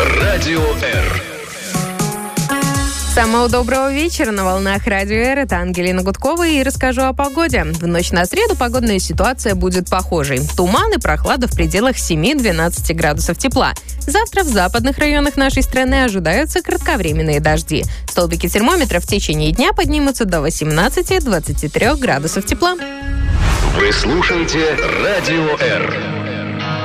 Радио Р. Самого доброго вечера на волнах Радио Р. Это Ангелина Гудкова и расскажу о погоде. В ночь на среду погодная ситуация будет похожей. Туман и прохлада в пределах 7-12 градусов тепла. Завтра в западных районах нашей страны ожидаются кратковременные дожди. Столбики термометров в течение дня поднимутся до 18-23 градусов тепла. Вы слушаете Радио Р.